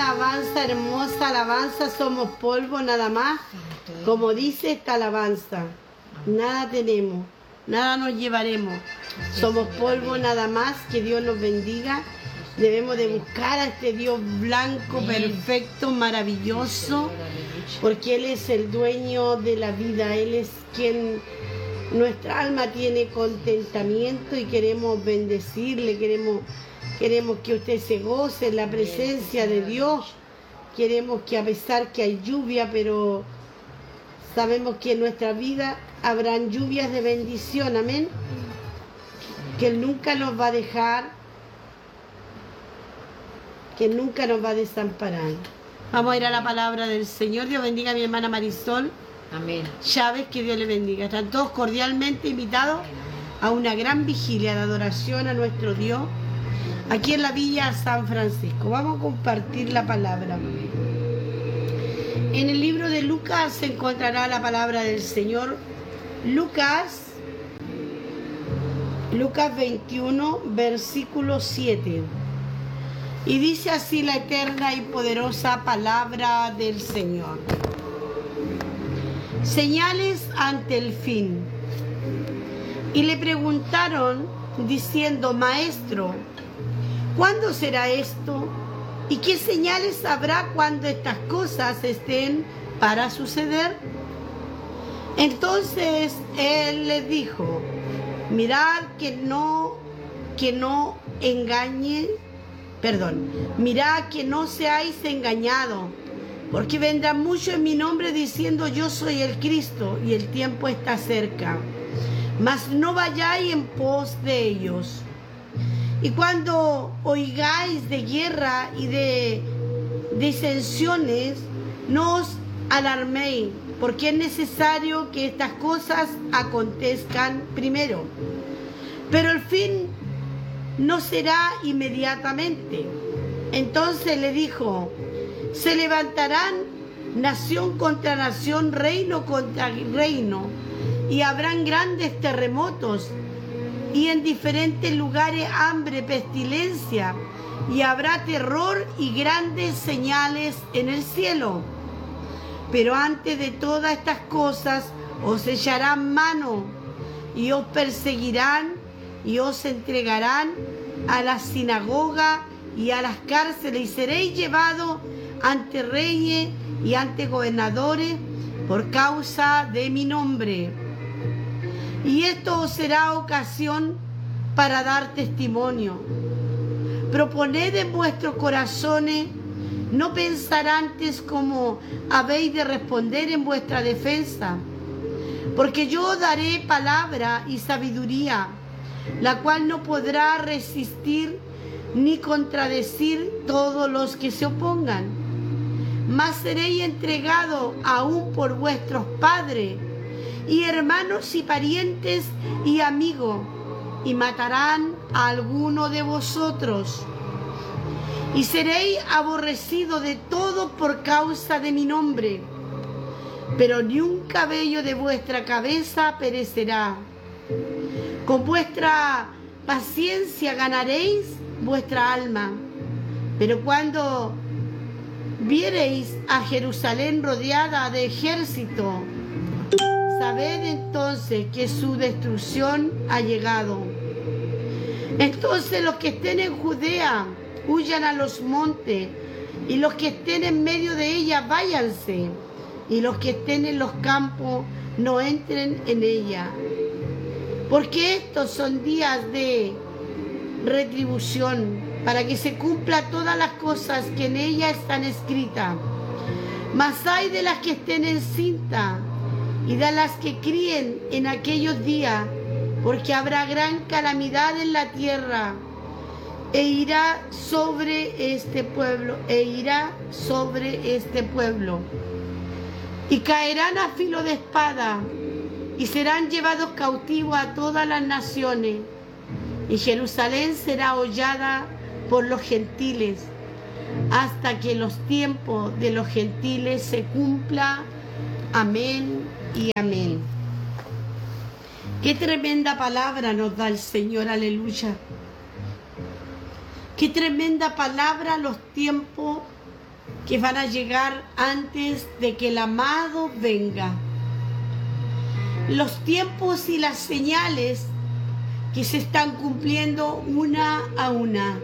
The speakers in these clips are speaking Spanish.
alabanza hermosa, alabanza, somos polvo nada más. Como dice esta alabanza, nada tenemos, nada nos llevaremos. Somos polvo nada más, que Dios nos bendiga. Debemos de buscar a este Dios blanco, perfecto, maravilloso, porque Él es el dueño de la vida. Él es quien nuestra alma tiene contentamiento y queremos bendecirle, queremos que usted se goce en la presencia de Dios. Queremos que, a pesar que hay lluvia, pero sabemos que en nuestra vida habrán lluvias de bendición, amén. Que Él nunca nos va a dejar, que nunca nos va a desamparar. Vamos a ir a la palabra del Señor. Dios bendiga a mi hermana Marisol. Amén. Chávez, que Dios le bendiga. Están todos cordialmente invitados a una gran vigilia de adoración a nuestro Dios aquí en la Villa San Francisco. Vamos a compartir la palabra. En el libro de Lucas se encontrará la palabra del Señor. Lucas 21, versículo 7. Y dice así la eterna y poderosa palabra del Señor. Señales ante el fin. Y le preguntaron diciendo: Maestro, ¿cuándo será esto? ¿Y qué señales habrá cuando estas cosas estén para suceder? Entonces Él les dijo: mirad mirad que no seáis engañados, porque vendrán muchos en mi nombre diciendo: yo soy el Cristo, y el tiempo está cerca. Mas no vayáis en pos de ellos. Y cuando oigáis de guerra y de disensiones, no os alarméis, porque es necesario que estas cosas acontezcan primero. Pero el fin no será inmediatamente. Entonces le dijo: se levantarán nación contra nación, reino contra reino, y habrán grandes terremotos, y en diferentes lugares hambre, pestilencia, y habrá terror y grandes señales en el cielo. Pero antes de todas estas cosas os echarán mano, y os perseguirán, y os entregarán a la sinagoga y a las cárceles, y seréis llevados ante reyes y ante gobernadores por causa de mi nombre. Y esto os será ocasión para dar testimonio. Proponed en vuestros corazones no pensar antes cómo habéis de responder en vuestra defensa, porque yo daré palabra y sabiduría, la cual no podrá resistir ni contradecir todos los que se opongan. Mas seréis entregados aún por vuestros padres y hermanos y parientes y amigos, y matarán a alguno de vosotros. Y seréis aborrecidos de todo por causa de mi nombre, pero ni un cabello de vuestra cabeza perecerá. Con vuestra paciencia ganaréis vuestra alma. Pero cuando viereis a Jerusalén rodeada de ejército, sabed entonces que su destrucción ha llegado. Entonces los que estén en Judea huyan a los montes, y los que estén en medio de ella váyanse, y los que estén en los campos no entren en ella. Porque estos son días de retribución, para que se cumpla todas las cosas que en ella están escritas. Mas hay de las que estén encinta y de las que críen en aquellos días, porque habrá gran calamidad en la tierra, e irá sobre este pueblo, y caerán a filo de espada, y serán llevados cautivos a todas las naciones, y Jerusalén será hollada por los gentiles, hasta que los tiempos de los gentiles se cumpla. Amén y amén. Qué tremenda palabra nos da el Señor, aleluya. Qué tremenda palabra los tiempos que van a llegar antes de que el amado venga. Los tiempos y las señales que se están cumpliendo una a una.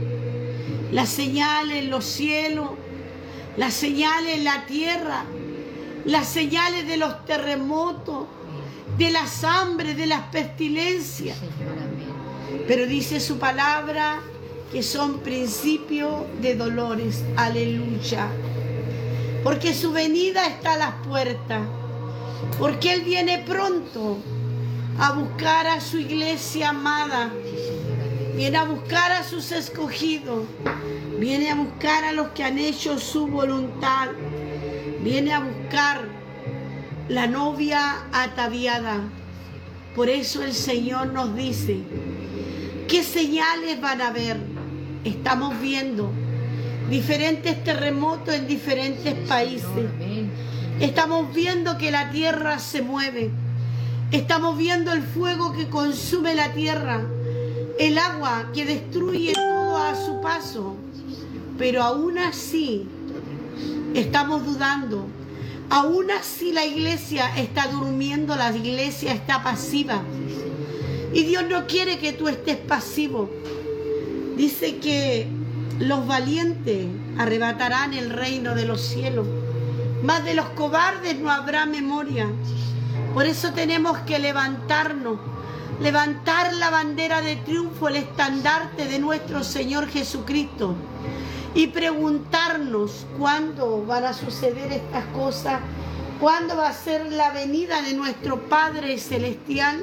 Las señales en los cielos, las señales en la tierra, las señales de los terremotos, de las hambres, de las pestilencias. Pero dice su palabra que son principios de dolores. Aleluya. Porque su venida está a las puertas. Porque Él viene pronto a buscar a su iglesia amada. Viene a buscar a sus escogidos. Viene a buscar a los que han hecho su voluntad. Viene a buscar la novia ataviada. Por eso el Señor nos dice, ¿qué señales van a ver? Estamos viendo diferentes terremotos en diferentes países. Estamos viendo que la tierra se mueve. Estamos viendo el fuego que consume la tierra, el agua que destruye todo a su paso. Pero aún así estamos dudando. Aún así la iglesia está durmiendo, la iglesia está pasiva. Y Dios no quiere que tú estés pasivo. Dice que los valientes arrebatarán el reino de los cielos. Mas de los cobardes no habrá memoria. Por eso tenemos que levantarnos, levantar la bandera de triunfo, el estandarte de nuestro Señor Jesucristo. Y preguntarnos cuándo van a suceder estas cosas, cuándo va a ser la venida de nuestro Padre Celestial.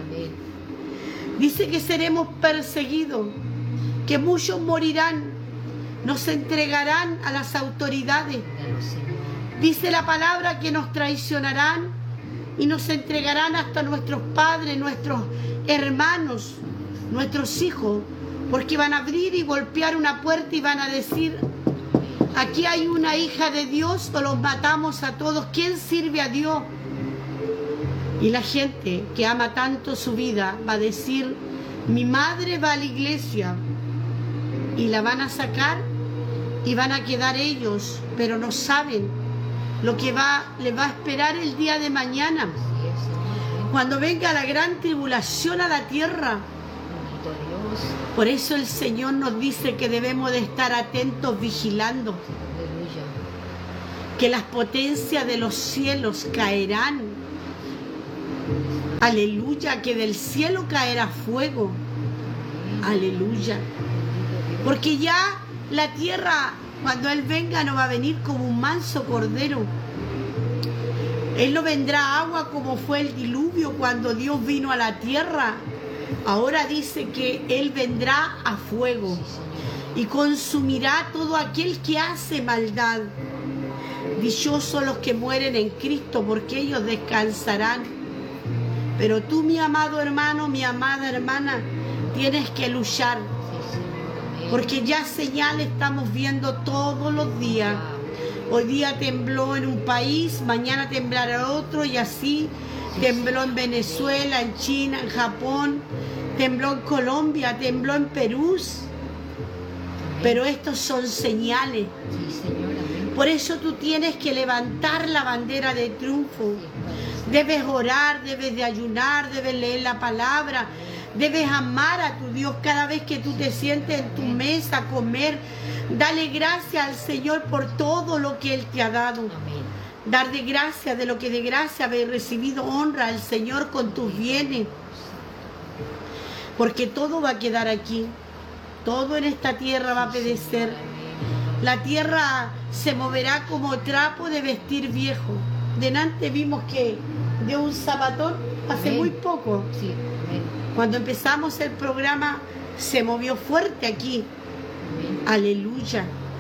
Dice que seremos perseguidos, que muchos morirán, nos entregarán a las autoridades. Dice la palabra que nos traicionarán y nos entregarán hasta nuestros padres, nuestros hermanos, nuestros hijos, porque van a abrir y golpear una puerta y van a decir, aquí hay una hija de Dios o los matamos a todos. ¿Quién sirve a Dios? Y la gente que ama tanto su vida va a decir, mi madre va a la iglesia, y la van a sacar y van a quedar ellos, pero no saben lo que les va a esperar el día de mañana. Cuando venga la gran tribulación a la tierra. Por eso el Señor nos dice que debemos de estar atentos, vigilando. Que las potencias de los cielos caerán. Aleluya, que del cielo caerá fuego. Aleluya. Porque ya la tierra, cuando Él venga, no va a venir como un manso cordero. Él no vendrá agua como fue el diluvio cuando Dios vino a la tierra. Ahora dice que Él vendrá a fuego y consumirá todo aquel que hace maldad. Dichosos los que mueren en Cristo, porque ellos descansarán. Pero tú, mi amado hermano, mi amada hermana, tienes que luchar, porque ya señales estamos viendo todos los días. Hoy día tembló en un país, mañana temblará otro, y así tembló en Venezuela, en China, en Japón, tembló en Colombia, tembló en Perú. Pero estos son señales. Por eso tú tienes que levantar la bandera de triunfo. Debes orar, debes de ayunar, debes leer la palabra, debes amar a tu Dios cada vez que tú te sientes en tu mesa a comer. Dale gracias al Señor por todo lo que Él te ha dado. Darle gracias de lo que de gracia habéis recibido. Honra al Señor con tus bienes. Porque todo va a quedar aquí. Todo en esta tierra va a perecer. La tierra se moverá como trapo de vestir viejo. Delante vimos que dio un sabatón hace muy poco. Sí. Cuando empezamos el programa se movió fuerte aquí. Aleluya.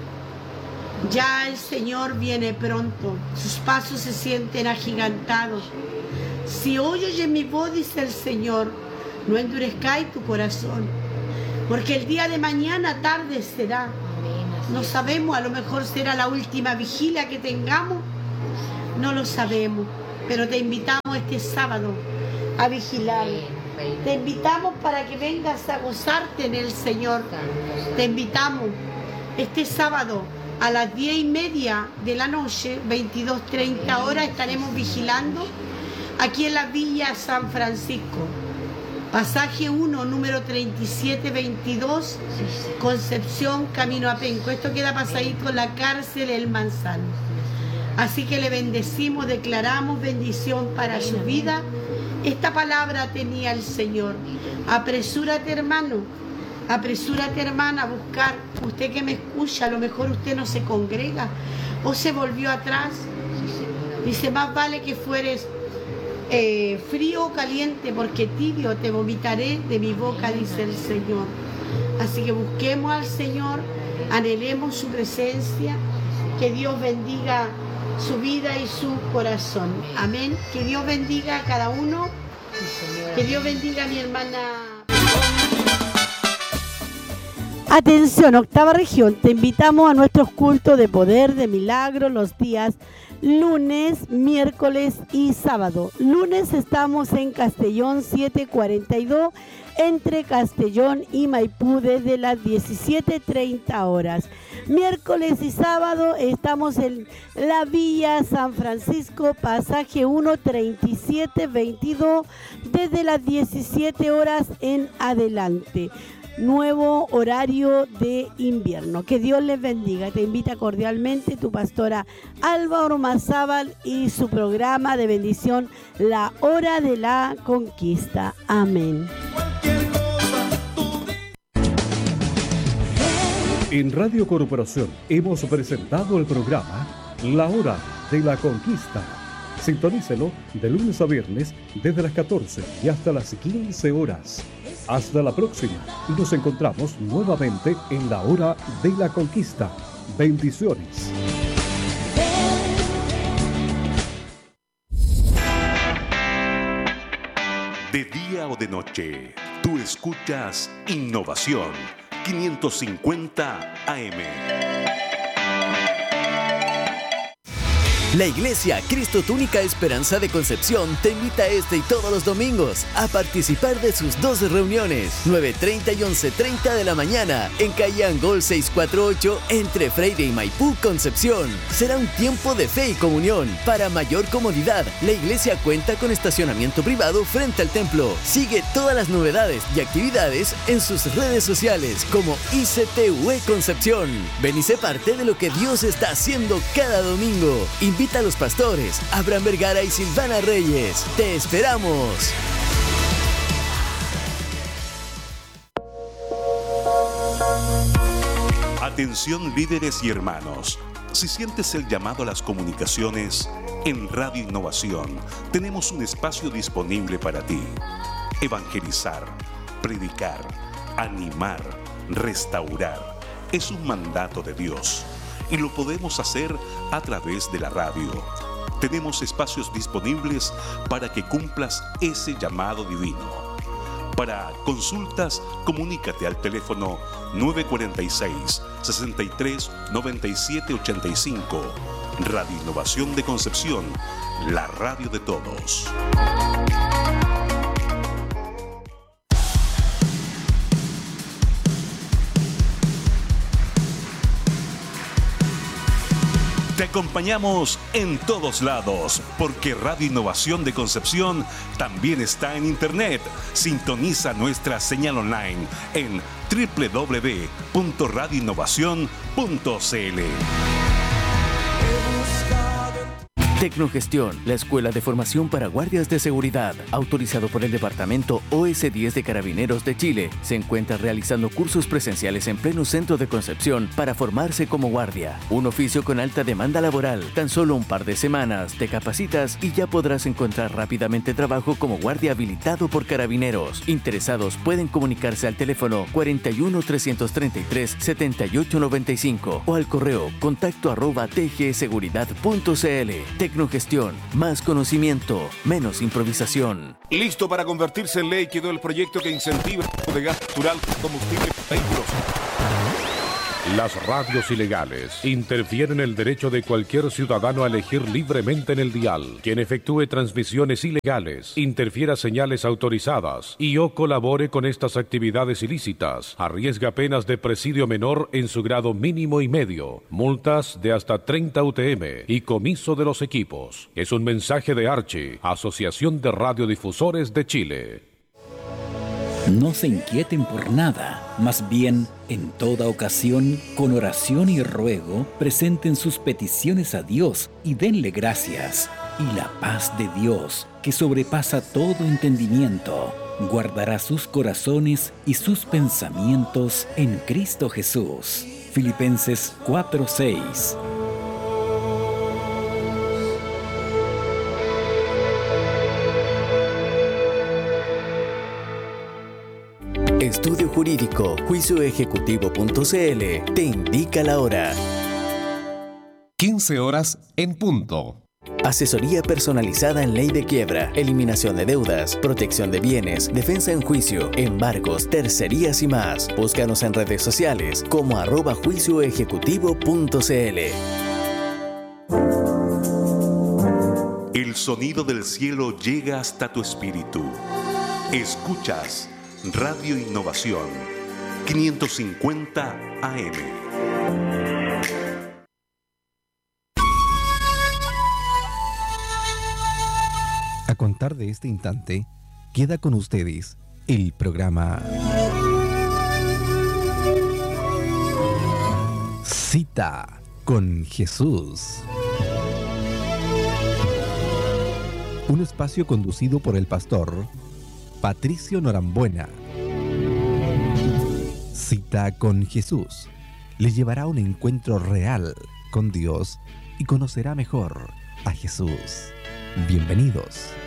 Ya el Señor viene pronto. Sus pasos se sienten agigantados. Si hoy oyes mi voz, dice el Señor, no endurezcáis tu corazón, porque el día de mañana tarde será. No sabemos, a lo mejor será la última vigilia que tengamos. No lo sabemos, pero te invitamos este sábado a vigilar. Te invitamos para que vengas a gozarte en el Señor. Te invitamos este sábado a las 10:30 de la noche, 22:30 horas, estaremos vigilando aquí en la Villa San Francisco. Pasaje 1, número 3722, Concepción, camino a Penco. Esto queda pasadito en la cárcel El Manzano. Así que le bendecimos, declaramos bendición para su vida. Esta palabra tenía el Señor. Apresúrate, hermano. Apresúrate, hermana, a buscar. Usted que me escucha, a lo mejor usted no se congrega o se volvió atrás. Dice, más vale que fueres frío o caliente, porque tibio te vomitaré de mi boca, dice el Señor. Así que busquemos al Señor, anhelemos su presencia, que Dios bendiga su vida y su corazón. Amén. Que Dios bendiga a cada uno. Que Dios bendiga a mi hermana. Atención, Octava Región, te invitamos a nuestros cultos de poder, de milagro, los días lunes, miércoles y sábado. Lunes estamos en Castellón 742, entre Castellón y Maipú, desde las 17:30 horas. Miércoles y sábado estamos en la Villa San Francisco, pasaje 1, 3722, desde las 17 horas en adelante. Nuevo horario de invierno. Que Dios les bendiga. Te invita cordialmente tu pastora Alba Ormazábal y su programa de bendición, La Hora de la Conquista. Amén. En Radio Corporación hemos presentado el programa La Hora de la Conquista. Sintonícelo de lunes a viernes desde las 14 y hasta las 15 horas. Hasta la próxima y nos encontramos nuevamente en La Hora de la Conquista. Bendiciones. De día o de noche, tú escuchas Innovación 550 AM. La Iglesia Cristo Tu Única Esperanza de Concepción te invita este y todos los domingos a participar de sus 2 reuniones, 9:30 y 11:30 de la mañana, en calle Angol 648, entre Freire y Maipú, Concepción. Será un tiempo de fe y comunión. Para mayor comodidad, la iglesia cuenta con estacionamiento privado frente al templo. Sigue todas las novedades y actividades en sus redes sociales como ICTUE Concepción. Ven y sé parte de lo que Dios está haciendo cada domingo. Invita a los pastores Abraham Vergara y Silvana Reyes. ¡Te esperamos! Atención, líderes y hermanos. Si sientes el llamado a las comunicaciones, en Radio Innovación tenemos un espacio disponible para ti. Evangelizar, predicar, animar, restaurar. Es un mandato de Dios. Y lo podemos hacer a través de la radio. Tenemos espacios disponibles para que cumplas ese llamado divino. Para consultas, comunícate al teléfono 946-63-9785. Radio Innovación de Concepción, la radio de todos. Te acompañamos en todos lados, porque Radio Innovación de Concepción también está en Internet. Sintoniza nuestra señal online en www.radioinnovacion.cl. Tecnogestión, la escuela de formación para guardias de seguridad, autorizado por el Departamento OS10 de Carabineros de Chile, se encuentra realizando cursos presenciales en pleno centro de Concepción para formarse como guardia. Un oficio con alta demanda laboral. Tan solo un par de semanas te capacitas y ya podrás encontrar rápidamente trabajo como guardia habilitado por Carabineros. Interesados pueden comunicarse al teléfono 41 333 7895 o al correo contacto@tgseguridad.cl. Tecnogestión, más conocimiento, menos improvisación. Listo para convertirse en ley quedó el proyecto que incentiva el uso de gas natural como combustible para vehículos. Las radios ilegales interfieren el derecho de cualquier ciudadano a elegir libremente en el dial. Quien efectúe transmisiones ilegales, interfiera señales autorizadas y o colabore con estas actividades ilícitas, arriesga penas de presidio menor en su grado mínimo y medio, multas de hasta 30 UTM y comiso de los equipos. Es un mensaje de Archi, Asociación de Radiodifusores de Chile. No se inquieten por nada, más bien, en toda ocasión, con oración y ruego, presenten sus peticiones a Dios y denle gracias. Y la paz de Dios, que sobrepasa todo entendimiento, guardará sus corazones y sus pensamientos en Cristo Jesús. Filipenses 4:6. Estudio Jurídico juicioejecutivo.cl te indica la hora. 15 horas en punto. Asesoría personalizada en ley de quiebra, eliminación de deudas, protección de bienes, defensa en juicio, embargos, tercerías y más. Búscanos en redes sociales como @juicioejecutivo.cl. El sonido del cielo llega hasta tu espíritu. Escuchas Radio Innovación 550 AM. A contar de este instante, queda con ustedes el programa Cita con Jesús. Un espacio conducido por el pastor Patricio Norambuena. Cita con Jesús le llevará a un encuentro real con Dios y conocerá mejor a Jesús. Bienvenidos.